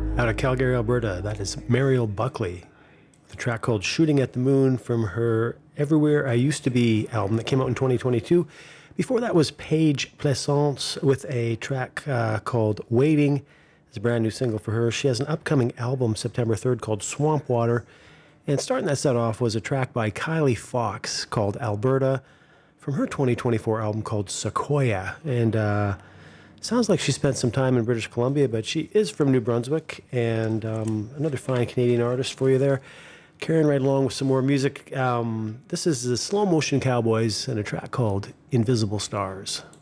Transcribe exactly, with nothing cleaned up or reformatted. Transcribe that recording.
Out of Calgary, Alberta, that is Mariel Buckley. The track called Shooting at the Moon from her Everywhere I Used to Be album that came out in twenty twenty-two. Before that was Paige Plaisance with a track uh, called Waiting. It's a brand new single for her. She has an upcoming album September third called Swamp Water. And starting that set off was a track by Kylie Fox called Alberta from her twenty twenty-four album called Sequoia. And uh, sounds like she spent some time in British Columbia, but she is from New Brunswick, and um, another fine Canadian artist for you there. Carrying right along with some more music. Um, this is the Slow Motion Cowboys and a track called Invisible Stars.